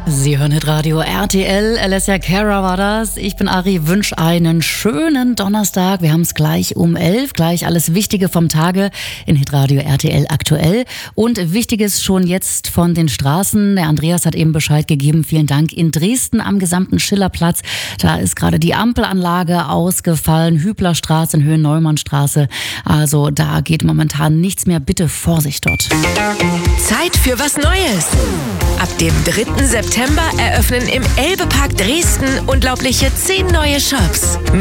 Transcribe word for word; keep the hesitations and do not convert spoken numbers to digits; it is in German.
Sie hören Hitradio R T L, Alessia Cara war das. Ich bin Ari, wünsche einen schönen Donnerstag. Wir haben es gleich um elf, gleich alles Wichtige vom Tage in Hitradio R T L aktuell. Und Wichtiges schon jetzt von den Straßen. Der Andreas hat eben Bescheid gegeben, vielen Dank. In Dresden am gesamten Schillerplatz, da ist gerade die Ampelanlage ausgefallen. Hüblerstraße in Höhe Neumannstraße. Also da geht momentan nichts mehr. Bitte Vorsicht dort. Zeit für was Neues. Ab dem dritten September eröffnen im Elbe-Park Dresden unglaubliche zehn neue Shops.